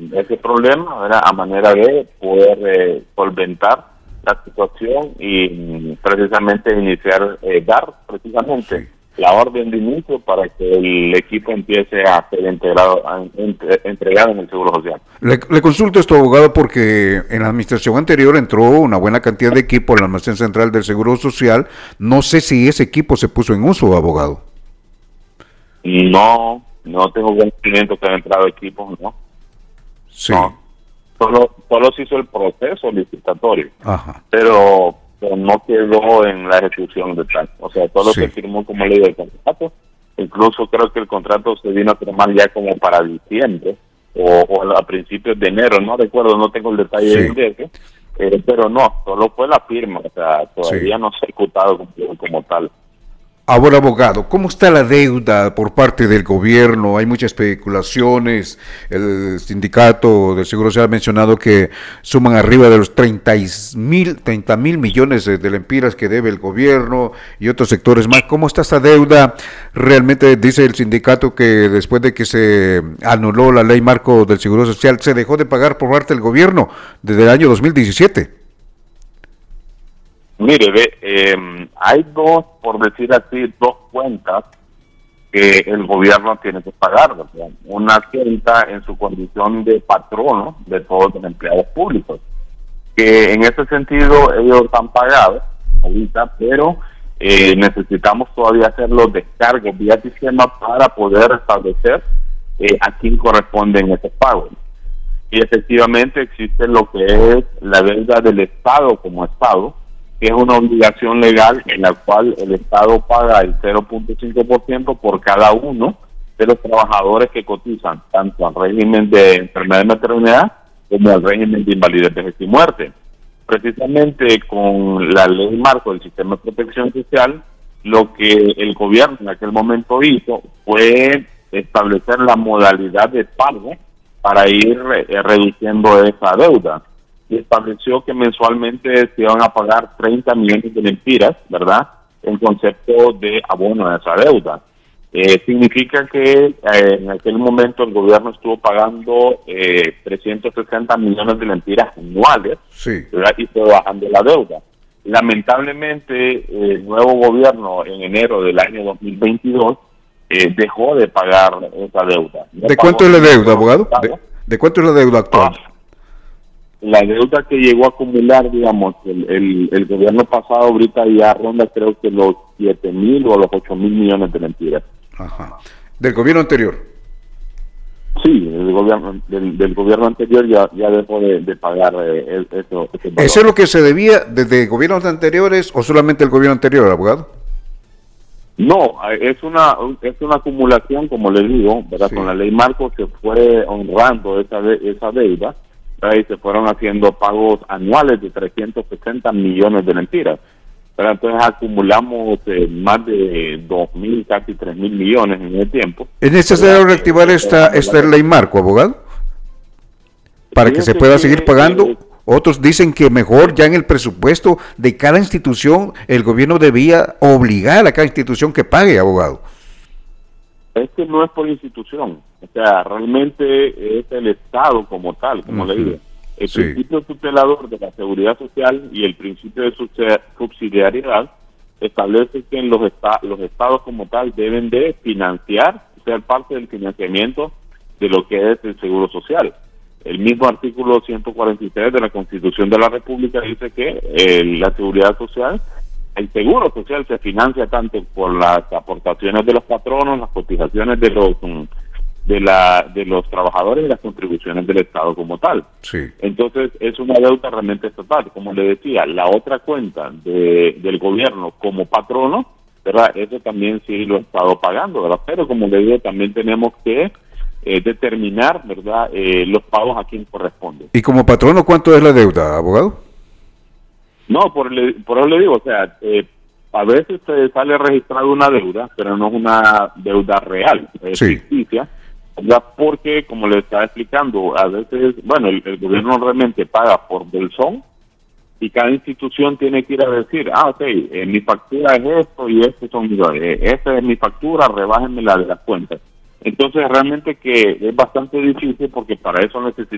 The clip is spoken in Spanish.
ese problema, ¿verdad? A manera de poder solventar la situación y precisamente iniciar, dar precisamente la orden de inicio para que el equipo empiece a ser entregado en el Seguro Social. Le consulto esto, abogado, porque en la administración anterior entró una buena cantidad de equipo al almacén central del Seguro Social. No sé si ese equipo se puso en uso, abogado. No tengo conocimiento que haya entrado equipos, ¿no? Sí. No. Solo se hizo el proceso licitatorio, Ajá. pero no quedó en la ejecución de tal. O sea, solo se firmó como ley del contrato. Incluso creo que el contrato se vino a firmar ya como para diciembre o a principios de enero, no recuerdo, no tengo el detalle de eso, pero no, solo fue la firma, o sea, todavía no se ha ejecutado como tal. Ahora, abogado, ¿cómo está la deuda por parte del gobierno? Hay muchas especulaciones. El sindicato del Seguro Social ha mencionado que suman arriba de los 30 mil millones de lempiras que debe el gobierno y otros sectores más. ¿Cómo está esta deuda? Realmente dice el sindicato que después de que se anuló la ley marco del Seguro Social, se dejó de pagar por parte del gobierno desde el año 2017. Mire, hay por decir así, dos cuentas que el gobierno tiene que pagar, ¿verdad? Una cuenta en su condición de patrono de todos los empleados públicos, que en ese sentido ellos han pagado ahorita, pero necesitamos todavía hacer los descargos vía sistema para poder establecer a quién corresponden esos pagos. Y efectivamente existe lo que es la deuda del Estado como Estado, que es una obligación legal en la cual el Estado paga el 0.5% por cada uno de los trabajadores que cotizan, tanto al régimen de enfermedad y maternidad como al régimen de invalidez, vejez y muerte. Precisamente con la ley marco del sistema de protección social, lo que el gobierno en aquel momento hizo fue establecer la modalidad de pago para ir reduciendo esa deuda. Y estableció que mensualmente se iban a pagar 30 millones de lempiras, ¿verdad?, en concepto de abono de esa deuda. Significa que en aquel momento el gobierno estuvo pagando 360 millones de lempiras anuales, ¿verdad?, y fue bajando la deuda. Lamentablemente, el nuevo gobierno en enero del año 2022 dejó de pagar esa deuda. ¿De cuánto es la deuda, abogado? ¿De cuánto es la deuda actual? La deuda que llegó a acumular, digamos, el gobierno pasado ahorita ya ronda creo que los 7.000 o los 8.000 millones de lempiras. Ajá. ¿Del gobierno anterior? Sí, del gobierno anterior ya dejó de pagar eso. ¿Eso es lo que se debía desde gobiernos anteriores o solamente el gobierno anterior, abogado? No, es una acumulación, como les digo, ¿verdad? Con la ley marco se fue honrando esa deuda, y se fueron haciendo pagos anuales de 360 millones de lempiras. Pero entonces acumulamos más de 2.000, casi 3.000 millones en ese tiempo. ¿Es necesario reactivar esta ley marco, abogado? Para que se pueda seguir pagando. Otros dicen que mejor ya en el presupuesto de cada institución el gobierno debía obligar a cada institución que pague, abogado. Es que no es por institución, o sea, realmente es el Estado como tal, como le digo. El principio tutelador de la seguridad social y el principio de subsidiariedad establece que los estados como tal deben de financiar, ser parte del financiamiento de lo que es el seguro social. El mismo artículo 143 de la Constitución de la República dice que la seguridad social, el seguro social se financia tanto por las aportaciones de los patronos, las cotizaciones de los trabajadores y las contribuciones del Estado como tal. Entonces es una deuda realmente estatal. Como le decía, la otra cuenta del gobierno como patrono, ¿verdad?, eso también sí lo ha estado pagando, ¿verdad? Pero como le digo, también tenemos que determinar, ¿verdad?, los pagos a quien corresponde. ¿Y como patrono cuánto es la deuda, abogado? No, por eso le digo, o sea, a veces se sale registrada una deuda, pero no es una deuda real, es ficticia, ¿verdad? Porque, como le estaba explicando, a veces, bueno, el gobierno realmente paga por bolsón y cada institución tiene que ir a decir, ok, mi factura es esto y estos son esta es mi factura, rebájenme la de las cuentas. Entonces realmente que es bastante difícil porque para eso